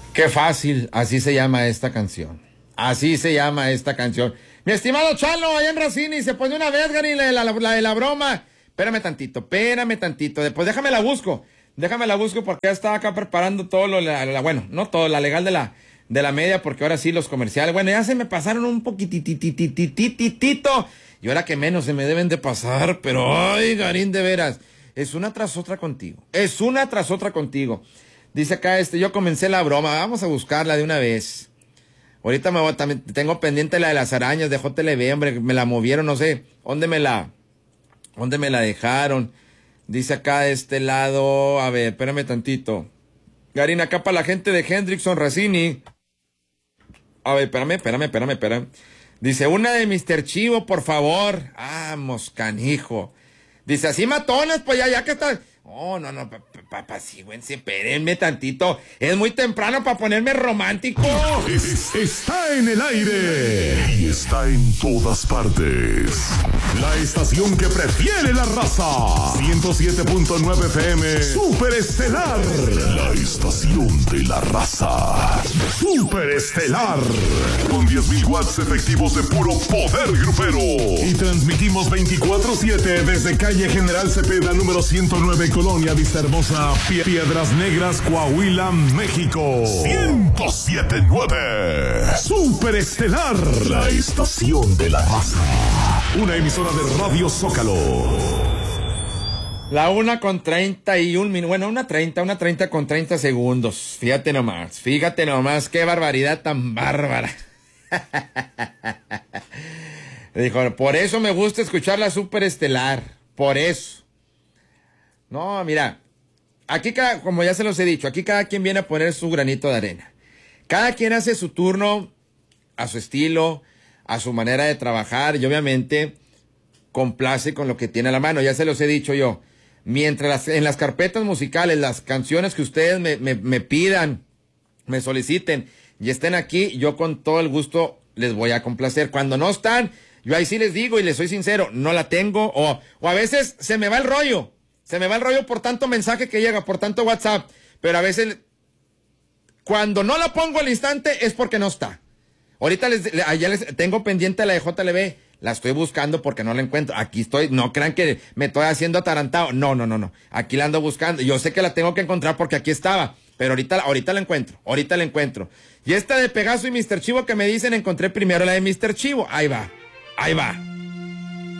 Qué fácil, así se llama esta canción. Así se llama esta canción. Mi estimado Chalo, allá en Racini, se pone una vez, Gary, la de la broma. Espérame tantito. Después déjame la busco porque ya estaba acá preparando todo bueno, no todo, la legal de la media, porque ahora sí los comerciales, bueno, ya se me pasaron un poquititititititito, y ahora que menos se me deben de pasar, pero ay, Garín, de veras, es una tras otra contigo. Dice acá, yo comencé la broma, vamos a buscarla de una vez. Ahorita también tengo pendiente la de las arañas de JLB, hombre, me la movieron, no sé, ¿dónde me la dejaron? Dice acá de este lado, a ver, espérame tantito. Garín, acá para la gente de Hendrickson Racini. A ver, espérame. Dice, una de Mr. Chivo, por favor. Vamos, canijo. Dice, así matones, pues ya que está. Oh, no, apacíguense, espérenme tantito. Es muy temprano para ponerme romántico. Está en el aire y está en todas partes. La estación que prefiere la raza. 107.9 FM. Super Estelar. La estación de la raza. Super Estelar. Con 10.000 watts efectivos de puro poder grupero. Y transmitimos 24/7 desde calle General Cepeda, número 109, Colonia Vista Hermosa, Piedras Negras, Coahuila, México. 107.9 Super Estelar, la estación de la raza. Una emisora de Radio Zócalo. La 1:31 minutos, bueno, 1:30 Fíjate nomás, qué barbaridad tan bárbara. Dijo, por eso me gusta escuchar la Super Estelar, por eso. No, mira, aquí como ya se los he dicho, aquí cada quien viene a poner su granito de arena. Cada quien hace su turno a su estilo, a su manera de trabajar, y obviamente complace con lo que tiene a la mano. Ya se los he dicho yo. Mientras en las carpetas musicales, las canciones que ustedes me pidan, me soliciten y estén aquí, yo con todo el gusto les voy a complacer. Cuando no están, yo ahí sí les digo y les soy sincero, no la tengo, o a veces se me va el rollo por tanto mensaje que llega, por tanto WhatsApp, pero a veces cuando no la pongo al instante es porque no está. Ahorita ya les tengo pendiente la de JLB, la estoy buscando porque no la encuentro. Aquí estoy, no crean que me estoy haciendo atarantado. No. Aquí la ando buscando. Yo sé que la tengo que encontrar porque aquí estaba, pero ahorita la encuentro. Y esta de Pegaso y Mr. Chivo que me dicen, encontré primero la de Mr. Chivo. Ahí va.